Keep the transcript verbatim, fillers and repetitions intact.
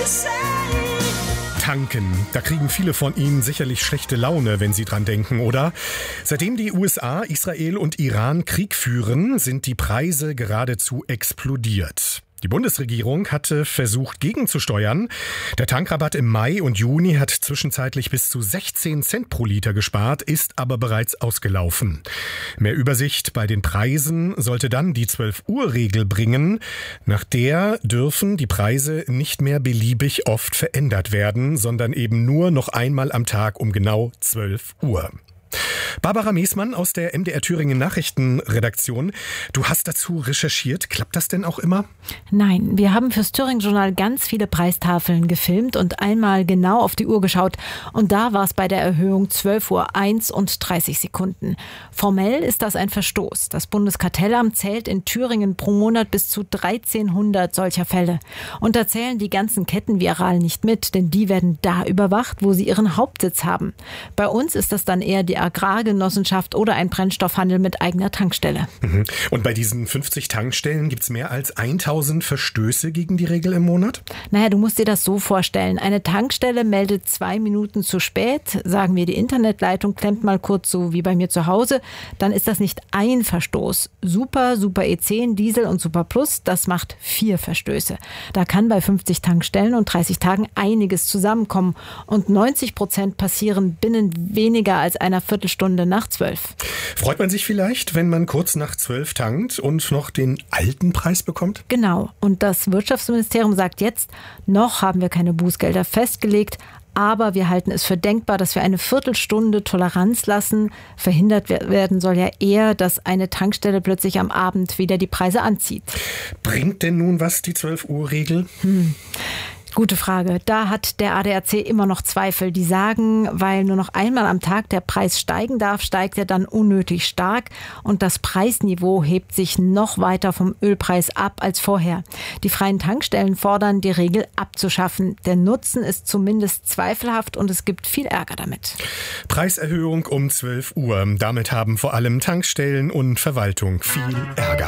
Tanken. Da kriegen viele von Ihnen sicherlich schlechte Laune, wenn Sie dran denken, oder? Seitdem die U S A, Israel und Iran Krieg führen, sind die Preise geradezu explodiert. Die Bundesregierung hatte versucht, gegenzusteuern. Der Tankrabatt im Mai und Juni hat zwischenzeitlich bis zu sechzehn Cent pro Liter gespart, ist aber bereits ausgelaufen. Mehr Übersicht bei den Preisen sollte dann die zwölf-Uhr-Regel bringen. Nach der dürfen die Preise nicht mehr beliebig oft verändert werden, sondern eben nur noch einmal am Tag um genau zwölf Uhr. Barbara Meßmann aus der M D R Thüringen Nachrichtenredaktion. Du hast dazu recherchiert. Klappt das denn auch immer? Nein, wir haben fürs Thüringen Journal ganz viele Preistafeln gefilmt und einmal genau auf die Uhr geschaut. Und da war es bei der Erhöhung zwölf Uhr eins und dreißig Sekunden. Formell ist das ein Verstoß. Das Bundeskartellamt zählt in Thüringen pro Monat bis zu dreizehnhundert solcher Fälle. Und da zählen die ganzen Ketten wie Aral nicht mit, denn die werden da überwacht, wo sie ihren Hauptsitz haben. Bei uns ist das dann eher die Agrargenossenschaft oder ein Brennstoffhandel mit eigener Tankstelle. Und bei diesen fünfzig Tankstellen gibt es mehr als tausend Verstöße gegen die Regel im Monat? Naja, du musst dir das so vorstellen. Eine Tankstelle meldet zwei Minuten zu spät, sagen wir, die Internetleitung klemmt mal kurz so wie bei mir zu Hause, dann ist das nicht ein Verstoß. Super, Super E zehn, Diesel und Super Plus, das macht vier Verstöße. Da kann bei fünfzig Tankstellen und dreißig Tagen einiges zusammenkommen. Und neunzig Prozent passieren binnen weniger als einer Viertelstunde nach zwölf. Freut man sich vielleicht, wenn man kurz nach zwölf tankt und noch den alten Preis bekommt? Genau. Und das Wirtschaftsministerium sagt jetzt, noch haben wir keine Bußgelder festgelegt, aber wir halten es für denkbar, dass wir eine Viertelstunde Toleranz lassen. Verhindert werden soll ja eher, dass eine Tankstelle plötzlich am Abend wieder die Preise anzieht. Bringt denn nun was die zwölf-Uhr-Regel? Hm. Gute Frage. Da hat der A D A C immer noch Zweifel. Die sagen, weil nur noch einmal am Tag der Preis steigen darf, steigt er dann unnötig stark. Und das Preisniveau hebt sich noch weiter vom Ölpreis ab als vorher. Die freien Tankstellen fordern, die Regel abzuschaffen. Der Nutzen ist zumindest zweifelhaft und es gibt viel Ärger damit. Preiserhöhung um zwölf Uhr. Damit haben vor allem Tankstellen und Verwaltung viel Ärger.